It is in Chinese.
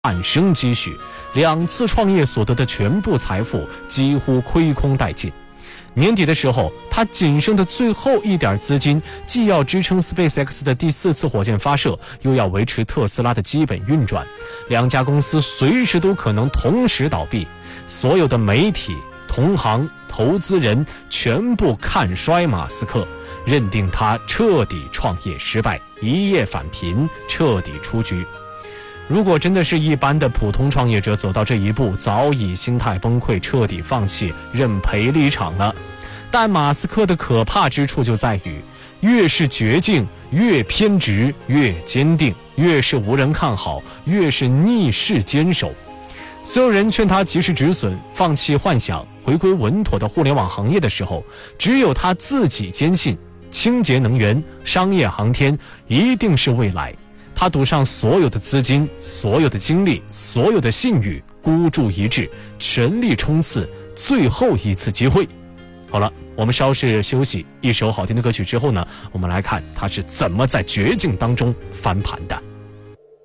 半生积蓄，2次创业所得的全部财富几乎亏空殆尽。年底的时候，他仅剩的最后一点资金，既要支撑 SpaceX 的第4次火箭发射，又要维持特斯拉的基本运转，2家公司随时都可能同时倒闭。所有的媒体、同行、投资人全部看衰马斯克，认定他彻底创业失败，一夜返贫，彻底出局。如果真的是一般的普通创业者走到这一步，早已心态崩溃，彻底放弃，认赔离场了。但马斯克的可怕之处就在于，越是绝境，越偏执，越坚定；越是无人看好，越是逆势坚守。所有人劝他及时止损，放弃幻想，回归稳妥的互联网行业的时候，只有他自己坚信，清洁能源、商业航天一定是未来。他赌上所有的资金、所有的精力、所有的信誉，孤注一掷，全力冲刺最后一次机会。好了，我们稍事休息，一首好听的歌曲之后呢，我们来看他是怎么在绝境当中翻盘的。